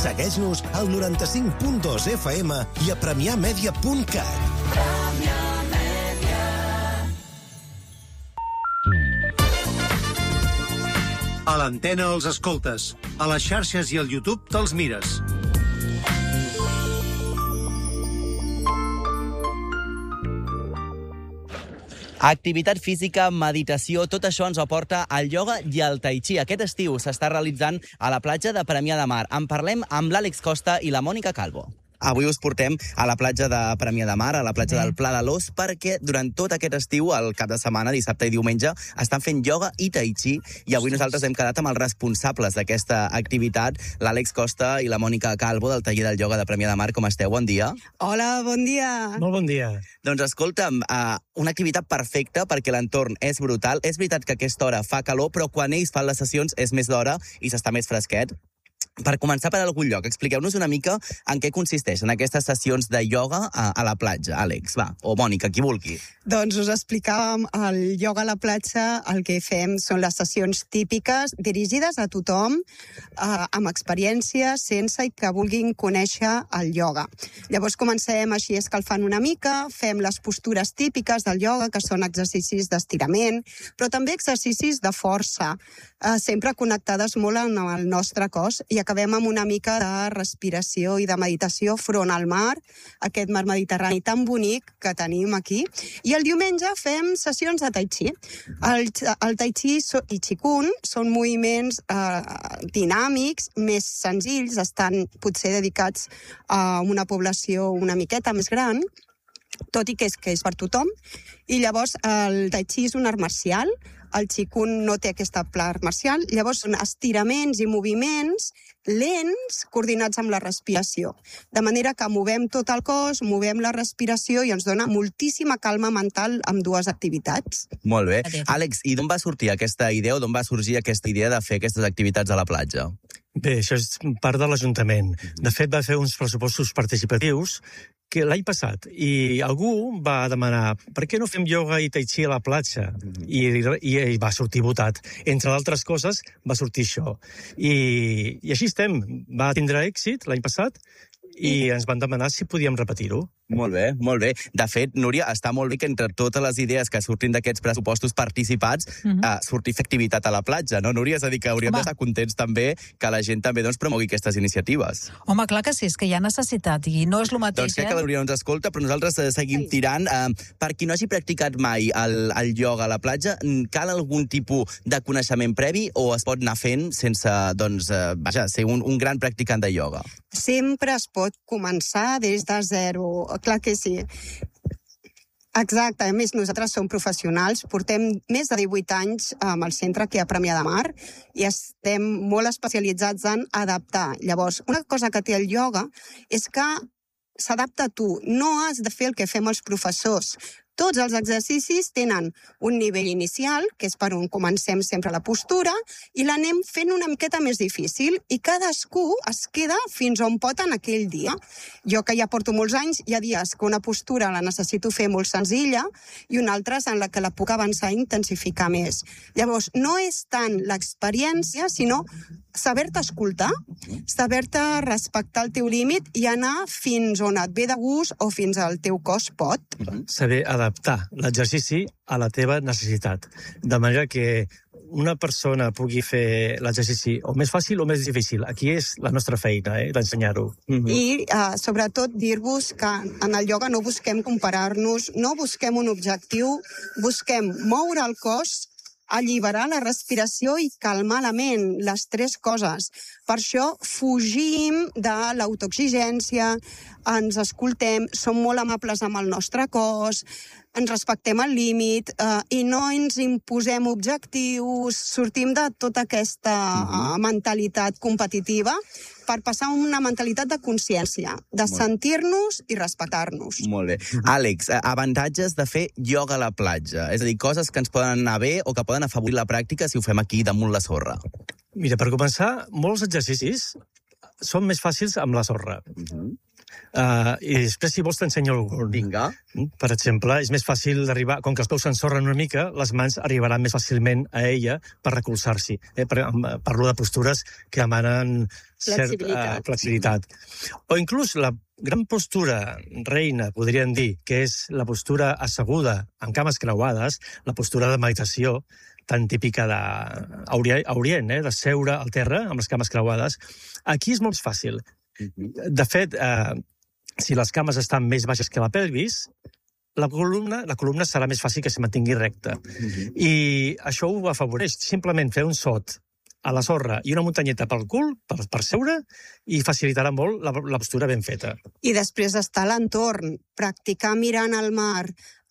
Segueix-nos al 95.2 FM i a premiamedia.cat. A l'antena els escoltes, a les xarxes i al YouTube te'ls mires. Activitat física, meditació, tot això ens aporta el ioga i el tai chi. Aquest estiu s'està realitzant a la platja de Premià de Mar. En parlem amb l'Àlex Costa i la Mònica Calvo. Avui us portem a la platja de Premià de Mar, a la platja del Pla de l'Os, perquè durant tot aquest estiu, el cap de setmana, dissabte i diumenge, estan fent ioga i tai chi, i avui nosaltres hem quedat amb els responsables d'aquesta activitat, l'Àlex Costa i la Mònica Calvo, del taller del ioga de Premià de Mar. Com esteu? Bon dia. Hola, bon dia. Molt bon dia. Doncs escolta'm, una activitat perfecta perquè l'entorn és brutal. És veritat que a aquesta hora fa calor, però quan ells fan les sessions és més d'hora i s'està més fresquet. Per començar per algun lloc, expliqueu-nos una mica en què consisteixen aquestes sessions de ioga a la platja. Àlex, va, o Mònica, qui vulgui. Doncs us explicàvem, el ioga a la platja, el que fem són les sessions típiques dirigides a tothom, amb experiència, sense i que vulguin conèixer el ioga. Llavors comencem així escalfant una mica, fem les postures típiques del ioga, que són exercicis d'estirament, però també exercicis de força, sempre connectades molt amb el nostre cos, i acabem amb una mica de respiració i de meditació front al mar, aquest mar Mediterrani tan bonic que tenim aquí. I el diumenge fem sessions de tai chi. El tai chi i qigong són moviments dinàmics, més senzills, estan potser dedicats a una població una miqueta més gran, tot i que és per tothom. I llavors el tai chi és un art marcial, el qigong no té aquesta art marcial, llavors són estiraments i moviments lents coordinats amb la respiració. De manera que movem tot el cos, movem la respiració i ens dona moltíssima calma mental amb dues activitats. Molt bé. Àlex, i d'on va sortir aquesta idea o d'on va sorgir aquesta idea de fer aquestes activitats a la platja? Bé, això és part de l'Ajuntament. De fet, va fer uns pressupostos participatius que l'any passat, i algú va demanar per què no fem ioga i tai chi a la platja? I va sortir votat. Entre d'altres coses, va sortir això. I així estem. Va tindre èxit l'any passat i ens van demanar si podíem repetir-ho. Molt bé, molt bé. De fet, Núria, està molt bé que entre totes les idees que surtin d'aquests pressupostos participats surti fer activitat a la platja, no, Núria? És a dir, que hauríem d'estar contents també que la gent també promogui aquestes iniciatives. Home, clar que sí, és que hi ha necessitat i no és el mateix, Doncs crec que la Núria no ens escolta, però nosaltres seguim tirant. Per qui no hagi practicat mai el ioga a la platja, cal algun tipus de coneixement previ o es pot anar fent sense, ser un gran practicant de ioga? Sempre es pot començar des de zero. Clar que sí. Exacte, a més nosaltres som professionals, portem més de 18 anys amb el centre aquí a Premià de Mar i estem molt especialitzats en adaptar. Llavors, una cosa que té el ioga és que s'adapta a tu, no has de fer el que fem els professors. Tots els exercicis tenen un nivell inicial, que és per on comencem sempre la postura, i l'anem fent una miqueta més difícil, i cadascú es queda fins on pot en aquell dia. Jo, que ja porto molts anys, hi ha dies que una postura la necessito fer molt senzilla i una altra en la que la puc avançar i intensificar més. Llavors, no és tant l'experiència, sinó saber-te escoltar, saber-te respectar el teu límit i anar fins on et ve de gust o fins al teu cos pot. Saber adaptar l'exercici a la teva necessitat, de manera que una persona pugui fer l'exercici o més fàcil o més difícil. Aquí és la nostra feina, d'ensenyar-ho. I sobretot dir-vos que en el ioga no busquem comparar-nos, no busquem un objectiu, busquem moure el cos, alliberar la respiració i calmar la ment, les tres coses. Per això fugim de l'autoexigència, ens escoltem, som molt amables amb el nostre cos, ens respectem el límit i no ens imposem objectius, sortim de tota aquesta mentalitat competitiva per passar a una mentalitat de consciència, de sentir-nos i respectar-nos. Molt bé. Àlex, avantatges de fer ioga a la platja, és a dir, coses que ens poden anar bé o que poden afavorir la pràctica si ho fem aquí damunt la sorra. Mira, per començar, molts exercicis són més fàcils amb la sorra. I després, si vols, t'ensenyo algun. Vinga. Per exemple, és més fàcil d'arribar... Com que els peus s'ensorren una mica, les mans arribaran més fàcilment a ella per recolzar-s'hi. Parlo de postures que demanen flexibilitat. O inclús la gran postura reina, podríem dir, que és la postura asseguda amb cames creuades, la postura de meditació, tan típica d'Orient, de seure al terra amb les cames creuades. Aquí és molt fàcil. De fet, si les cames estan més baixes que la pelvis, la columna serà més fàcil que es mantingui recta. I això ho afavoreix. Simplement fer un sot a la sorra i una muntanyeta pel cul, per seure, i facilitarà molt la postura ben feta. I després estar a l'entorn, practicar mirant al mar,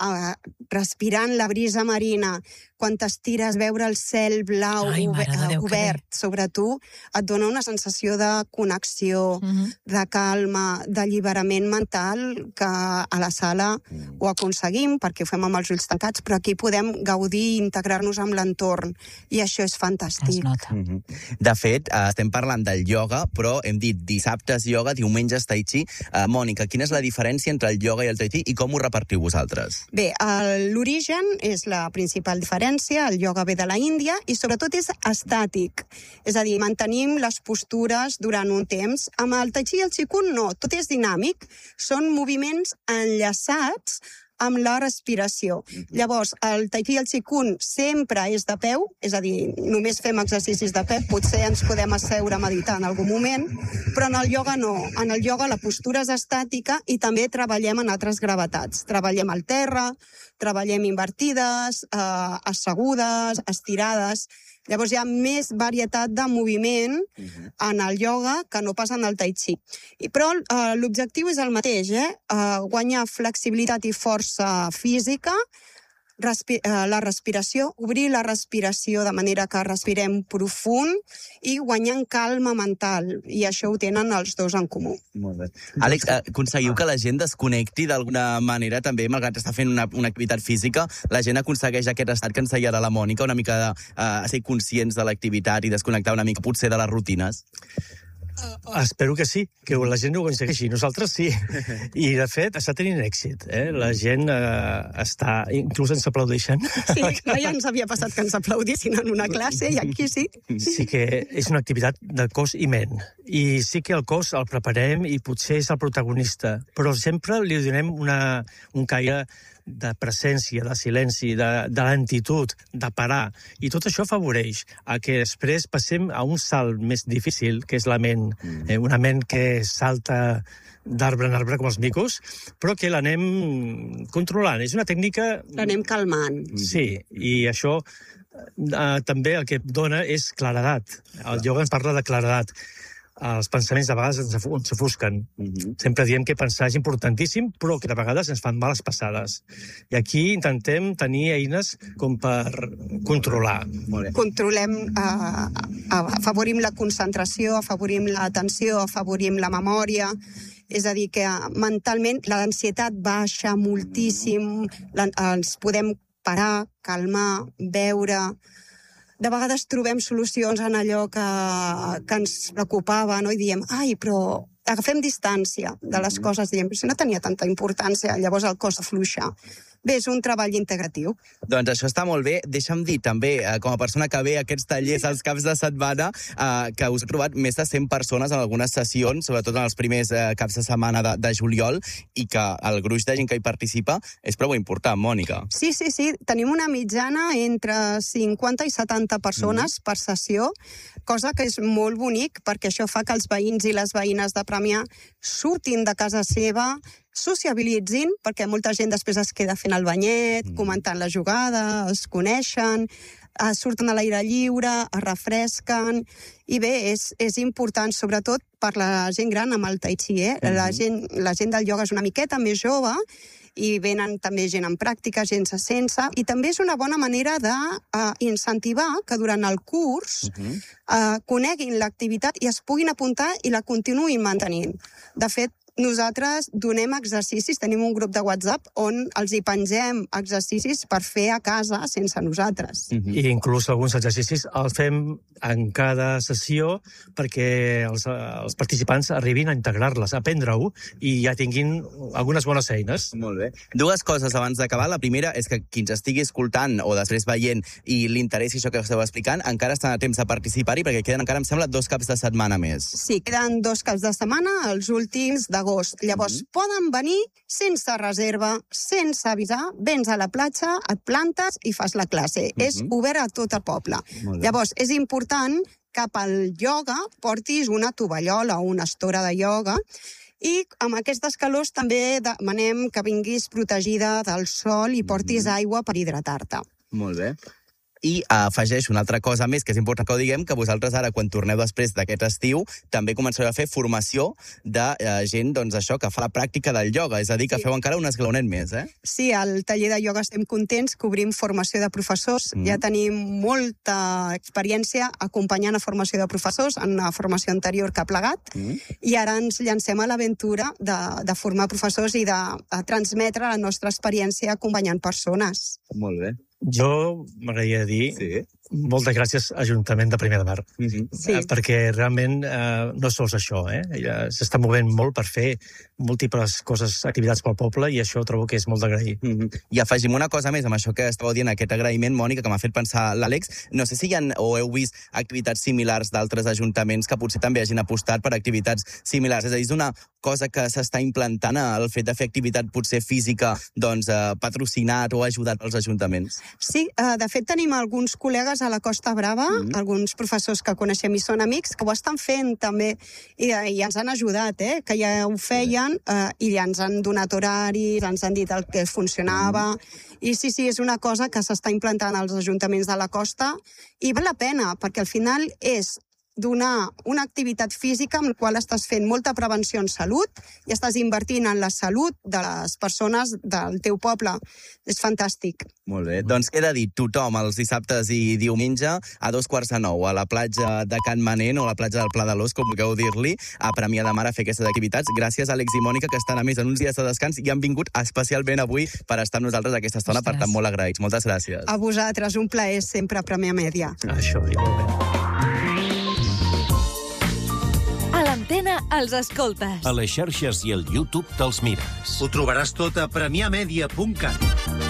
respirant la brisa marina, quan t'estires, veure el cel blau obert sobre tu, et dona una sensació de connexió, de calma, d'alliberament mental, que a la sala ho aconseguim, perquè ho fem amb els ulls tancats, però aquí podem gaudir i integrar-nos amb l'entorn, i això és fantàstic. De fet, estem parlant del ioga, però hem dit dissabtes ioga, diumenges tai chi. Mònica, quina és la diferència entre el ioga i el tai chi i com ho repartiu vosaltres? Bé, l'origen és la principal diferència, el ioga ve de la Índia i sobretot és estàtic, és a dir, mantenim les postures durant un temps. Amb el tai chi i el qigong no, tot és dinàmic, són moviments enllaçats amb la respiració. Llavors, el tai chi i el qigong sempre és de peu, és a dir, només fem exercicis de peu, potser ens podem asseure a meditar en algun moment, però en el ioga no. En el ioga la postura és estàtica i també treballem en altres gravetats. Treballem al terra, treballem invertides, assegudes, estirades. Llavors hi ha més varietat de moviment en el ioga que no pas en el tai chi. Però l'objectiu és el mateix, guanyar flexibilitat i força física, la respiració, obrir la respiració de manera que respirem profund i guanyant calma mental. I això ho tenen els dos en comú. Molt bé. Àlex, aconseguiu que la gent desconnecti d'alguna manera també, malgrat estar fent una activitat física, la gent aconsegueix aquest estat que ens deia ara la Mònica, una mica de ser conscients de l'activitat i desconnectar una mica potser de les rutines? Espero que sí, que la gent ho aconsegueixi. Nosaltres sí. I, de fet, està tenint èxit. La gent està... Inclús ens aplaudeixen. Sí, ja ens havia passat que ens aplaudissin en una classe i aquí sí. Sí que és una activitat de cos i ment. I sí que el cos el preparem i potser és el protagonista, però sempre li donem un caire de presència, de silenci, de lentitud, de parar. I tot això afavoreix a que després passem a un salt més difícil, que és la ment. Una ment que salta d'arbre en arbre com els micos, però que l'anem controlant. És una tècnica... L'anem calmant. Sí, i això també el que dona és claredat. El ioga ens parla de claredat. Els pensaments de vegades ens ofusquen. Sempre diem que pensar és importantíssim, però que de vegades ens fan males passades. I aquí intentem tenir eines com per controlar. Controlem, afavorim la concentració, afavorim l'atenció, afavorim la memòria. És a dir, que mentalment l'ansietat baixa moltíssim, ens podem parar, calmar, veure... De vegades trobem solucions en allò que ens preocupava, no? I diem, però agafem distància de les coses, diem, si no tenia tanta importància, llavors el cos afluixa. Bé, és un treball integratiu. Doncs això està molt bé. Deixa'm dir també, com a persona que ve a aquests tallers als caps de setmana, que us he trobat més de 100 persones en algunes sessions, sobretot en els primers caps de setmana de juliol, i que el gruix de gent que hi participa és prou important, Mònica. Sí. Tenim una mitjana entre 50 i 70 persones per sessió, cosa que és molt bonic, perquè això fa que els veïns i les veïnes de Premià surtin de casa seva, sociabilitzin, perquè molta gent després es queda fent el banyet, comentant la jugada, es coneixen, surten a l'aire lliure, es refresquen, i bé, és important, sobretot per la gent gran amb el tai chi, La gent del ioga és una miqueta més jove, i venen també gent en pràctica, gent sense, i també és una bona manera d'incentivar que durant el curs coneguin l'activitat i es puguin apuntar i la continuïn mantenint. De fet, nosaltres donem exercicis, tenim un grup de WhatsApp on els hi pengem exercicis per fer a casa sense nosaltres. I inclús alguns exercicis els fem en cada sessió perquè els participants arribin a integrar-les, a aprendre-ho i ja tinguin algunes bones eines. Molt bé. Dues coses abans d'acabar. La primera és que qui ens estigui escoltant o després veient i li interessi això que esteu explicant, encara estan a temps de participar-hi perquè queden encara, em sembla, 2 caps de setmana més. Sí, queden 2 caps de setmana, els últims d'agost. Llavors, poden venir sense reserva, sense avisar, vens a la platja, et plantes i fas la classe. És obert a tot el poble. Llavors, és important que pel ioga portis una tovallola o una estora de ioga i amb aquestes calors també demanem que vinguis protegida del sol i portis aigua per hidratar-te. Molt bé. I afegeixo una altra cosa més, que és important que ho diguem, que vosaltres ara, quan torneu després d'aquest estiu, també comenceu a fer formació de gent, doncs això, que fa la pràctica del ioga, és a dir, que feu encara un esglaonet més, eh? Sí, al taller de ioga estem contents, cobrim formació de professors, ja tenim molta experiència acompanyant a formació de professors en una formació anterior que ha plegat, i ara ens llancem a l'aventura de formar professors i de transmetre la nostra experiència acompanyant persones. Molt bé. Jo m'agradaria dir moltes gràcies a Ajuntament de Premià de Mar, perquè realment no sols això, ja s'està movent molt per fer múltiples coses, activitats pel poble, i això trobo que és molt d'agrair. I afegim una cosa més amb això que estàveu dient, aquest agraïment, Mònica, que m'ha fet pensar l'Àlex. No sé si hi ha o heu vist activitats similars d'altres ajuntaments que potser també hagin apostat per activitats similars. És a dir, és una cosa que s'està implantant, el fet de fer activitat potser física, doncs, patrocinat o ajudat pels ajuntaments. Sí, de fet tenim alguns col·legues a la Costa Brava, alguns professors que coneixem i són amics, que ho estan fent també, i ens han ajudat, que ja ho feien, i ja ens han donat horaris, ens han dit el que funcionava, i sí, és una cosa que s'està implantant als ajuntaments de la costa, i val la pena, perquè al final és donar una activitat física amb la qual estàs fent molta prevenció en salut i estàs invertint en la salut de les persones del teu poble. És fantàstic. Molt bé. Doncs queda dit, tothom els dissabtes i diumenge a 8:45 a la platja de Can Manent o a la platja del Pla de l'Os, com vulgueu dir-li, a Premià de Mar a fer aquestes activitats. Gràcies, Àlex i Mònica, que estan a més en uns dies de descans i han vingut especialment avui per estar amb nosaltres aquesta estona, per tant, molt agraïts. Moltes gràcies. A vosaltres, un plaer sempre a Premià Mèdia. Això, igualment. A l'antena els escoltes. A les xarxes i al YouTube te'ls mires. Ho trobaràs tot a premiamedia.cat.